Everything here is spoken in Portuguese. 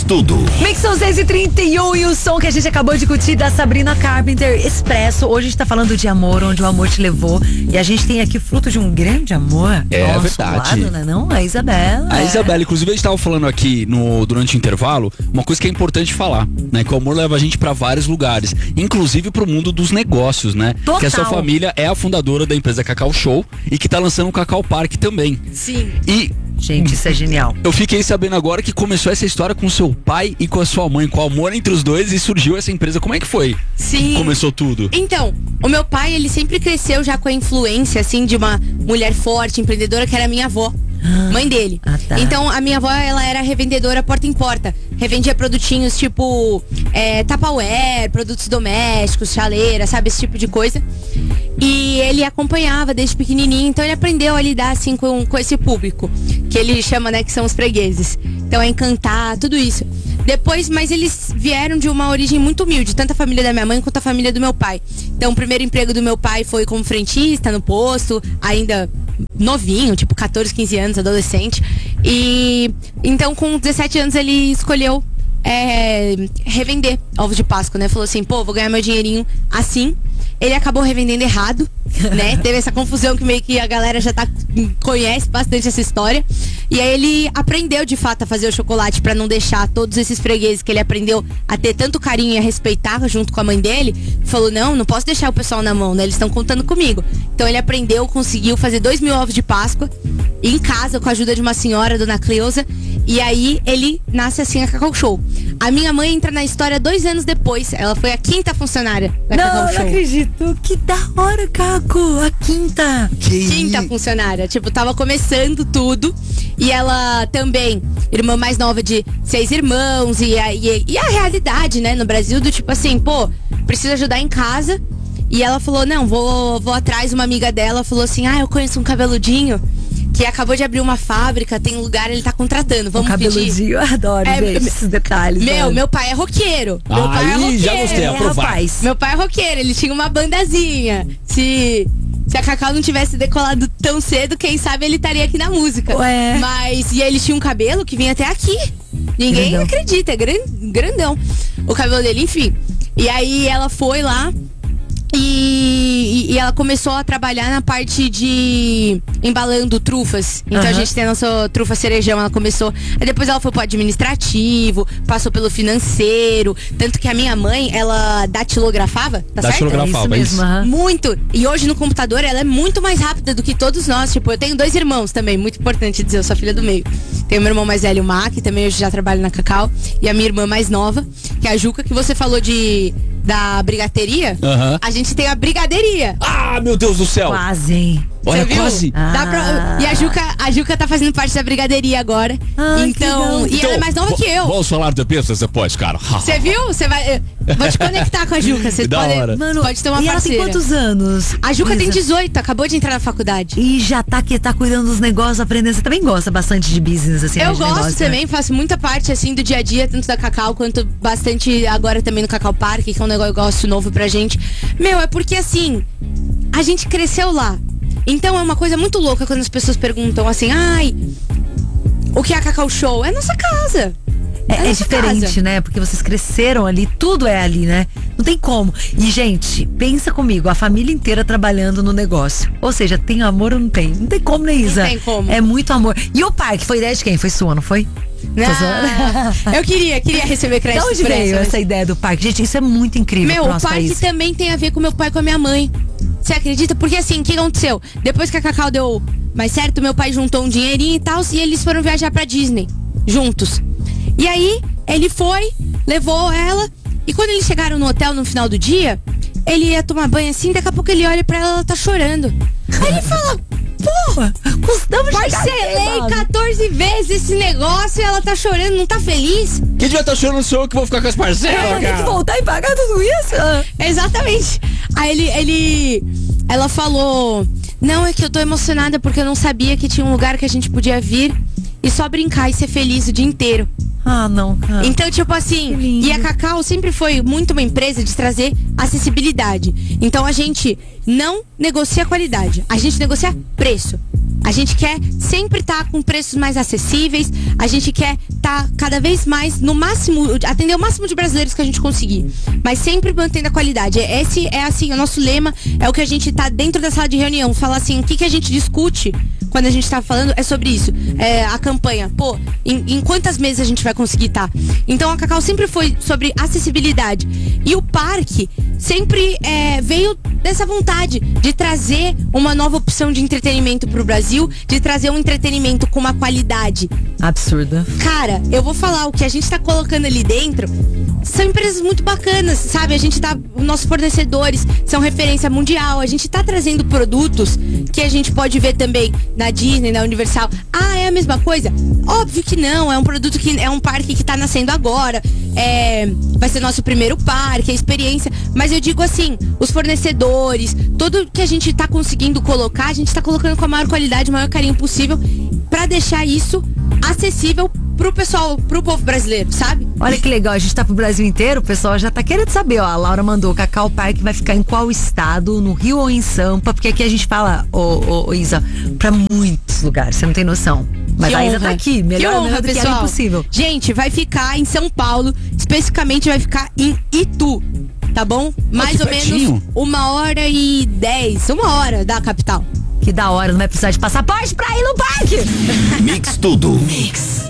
tudo. Mixão 6h31 e o som que a gente acabou de curtir da Sabrina Carpenter, Expresso. Hoje a gente tá falando de amor, onde o amor te levou. E a gente tem aqui fruto de um grande amor. É verdade. Lado, né, não? A Isabela. A Isabela, inclusive a gente tava falando aqui durante o intervalo, uma coisa que é importante falar, né? Que o amor leva a gente pra vários lugares, inclusive pro mundo dos negócios, né? Total. Que a sua família é a fundadora da empresa Cacau Show e que tá lançando o Cacau Park também. Sim. E gente, isso é genial. eu fiquei sabendo agora que começou essa história com seu pai e com a sua mãe, com o amor entre os dois, e surgiu essa empresa. Como é que foi? Sim. Começou tudo. Então, o meu pai, ele sempre cresceu já com a influência, assim, de uma mulher forte, empreendedora, que era a minha avó. Mãe dele. Tá. Então, a minha avó, ela era revendedora porta em porta. Revendia produtinhos tipo Tupperware, produtos domésticos, chaleira, sabe? Esse tipo de coisa. E ele acompanhava desde pequenininho. Então, ele aprendeu a lidar, assim, com esse público. Que ele chama, né, que são os fregueses. Então, é encantar, tudo isso. Depois, mas eles vieram de uma origem muito humilde. Tanto a família da minha mãe quanto a família do meu pai. Então, o primeiro emprego do meu pai foi como frentista no posto. Ainda novinho, tipo 14, 15 anos, adolescente. E então com 17 anos ele escolheu revender ovos de Páscoa, né? Falou assim, pô, vou ganhar meu dinheirinho assim. Ele acabou revendendo errado, né? Teve essa confusão que meio que a galera já conhece bastante essa história. E aí ele aprendeu de fato a fazer o chocolate pra não deixar todos esses fregueses que ele aprendeu a ter tanto carinho e a respeitar junto com a mãe dele. Falou, não posso deixar o pessoal na mão, né? Eles estão contando comigo. Então ele aprendeu, conseguiu fazer 2.000 ovos de Páscoa em casa com a ajuda de uma senhora, dona Cleusa. E aí ele nasce assim a Cacau Show. A minha mãe entra na história 2 anos depois. Ela foi a 5ª funcionária da Cacau Show. Não acredito. Que da hora, Caco. A 5ª. Quinta funcionária. Tipo, tava começando tudo. E ela também, irmã mais nova de 6 irmãos. E a realidade, né, no Brasil, do tipo assim, pô, precisa ajudar em casa. E ela falou, não, vou atrás. Uma amiga dela falou assim, eu conheço um cabeludinho que acabou de abrir uma fábrica, tem lugar, ele tá contratando, vamos pedir. Cabeludinho, eu adoro, gente, esses detalhes. Meu pai é roqueiro. Meu pai é roqueiro. Já gostei, aprovar. Rapaz. Meu pai é roqueiro, ele tinha uma bandazinha. Se a Cacau não tivesse decolado tão cedo, quem sabe ele estaria aqui na música. Ué. Mas, e ele tinha um cabelo que vinha até aqui. Ninguém acredita, é grandão o cabelo dele, enfim. E aí ela foi lá e ela começou a trabalhar na parte de embalando trufas. Então a gente tem a nossa trufa cerejão, ela começou. Aí depois ela foi pro administrativo, passou pelo financeiro. Tanto que a minha mãe, ela datilografava, tá certo? Datilografava, É isso mesmo. Muito. E hoje no computador ela é muito mais rápida do que todos nós. Tipo, eu tenho 2 irmãos também, muito importante dizer, eu sou a filha do meio. Tem o meu irmão mais velho, o Má, que também hoje já trabalha na Cacau. E a minha irmã mais nova, que é a Juca, que você falou da brigaderia. A gente tem a brigadeiria. Ah, meu Deus do céu. Quase, hein? Olha, Você viu? quase. Dá e a Juca tá fazendo parte da brigadeiria agora. Então, e ela é mais nova que eu. Vamos falar de peças depois, cara. Você viu? Você vai. Vou te conectar com a Juca. Você Da hora. pode ter uma e parceira. ela tem quantos anos? A Juca tem Isa? 18, acabou de entrar na faculdade. E já tá cuidando dos negócios, aprendendo. Você também gosta bastante de business, assim? Eu de gosto negócio, também, né? faço muita parte assim do dia a dia, tanto da Cacau quanto bastante agora também no Cacau Park, que é um negócio novo pra gente. Meu, é porque assim, a gente cresceu lá. Então é uma coisa muito louca quando as pessoas perguntam assim, o que é a Cacau Show? É nossa casa. É diferente, né? Porque vocês cresceram ali, tudo é ali, né? Não tem como. E, gente, pensa comigo, a família inteira trabalhando no negócio. Ou seja, tem amor ou não tem? Não tem como, né, Isa? Não tem como. É muito amor. E o parque, foi ideia de quem? Foi sua, não foi? Eu queria receber crédito. De onde por veio essa essa ideia do parque? Gente, isso é muito incrível. Meu, pro o nosso parque país. também tem a ver com meu pai e com a minha mãe. Você acredita? Porque assim, o que aconteceu? Depois que a Cacau deu mais certo, meu pai juntou um dinheirinho e tal, e eles foram viajar pra Disney juntos. E aí, ele foi, levou ela, e quando eles chegaram no hotel no final do dia, ele ia tomar banho assim, daqui a pouco ele olha pra ela tá chorando. Aí ele fala, porra, parcelei 14 vezes esse negócio e ela tá chorando, não tá feliz? Quem devia estar chorando sou eu que vou ficar com as parcelas, Tem que voltar e pagar tudo isso? Exatamente. Aí ela falou, não, é que eu tô emocionada porque eu não sabia que tinha um lugar que a gente podia vir e só brincar e ser feliz o dia inteiro. Ah, não, cara. Então, tipo assim, e a Cacau sempre foi muito uma empresa de trazer acessibilidade. Então a gente não negocia qualidade, a gente negocia preço. A gente quer sempre estar com preços mais acessíveis, a gente quer estar cada vez mais no máximo, atender o máximo de brasileiros que a gente conseguir, mas sempre mantendo a qualidade. Esse é assim, o nosso lema, é o que a gente tá dentro da sala de reunião, falar assim, o que a gente discute quando a gente tá falando é sobre isso. A campanha, pô, em quantas meses a gente vai conseguir estar? Então a Cacau sempre foi sobre acessibilidade. E o parque sempre veio dessa vontade de trazer uma nova opção de entretenimento pro Brasil, de trazer um entretenimento com uma qualidade absurda. Cara, eu vou falar, o que a gente tá colocando ali dentro são empresas muito bacanas, sabe? Os nossos fornecedores são referência mundial, a gente tá trazendo produtos que a gente pode ver também na Disney, na Universal. Ah, é a mesma coisa? Óbvio que não, é um produto que é um parque que tá nascendo agora, vai ser nosso primeiro parque, a experiência, mas eu digo assim, os fornecedores, tudo que a gente tá conseguindo colocar, a gente tá colocando com a maior qualidade, o maior carinho possível, pra deixar isso acessível pro pessoal, pro povo brasileiro, sabe? Olha que legal, a gente tá pro Brasil inteiro, o pessoal já tá querendo saber, ó, a Laura mandou, Cacau Park vai ficar em qual estado, no Rio ou em Sampa, porque aqui a gente fala, Isa, pra muitos lugares, você não tem noção. Mas que a Isa honra. tá aqui, melhor honra, do que era pessoal. impossível. Gente, vai ficar em São Paulo, especificamente vai ficar em Itu, tá bom? Mais ou menos 1h10, 1 hora da capital. Que da hora, não vai precisar de passaporte pra ir no parque. Mix tudo. Mix.